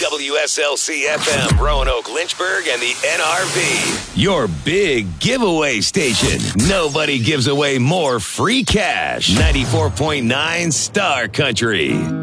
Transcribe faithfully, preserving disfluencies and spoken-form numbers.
W S L C F M, Roanoke, Lynchburg, and the N R V. Your big giveaway station. Nobody gives away more free cash. ninety-four point nine Star Country.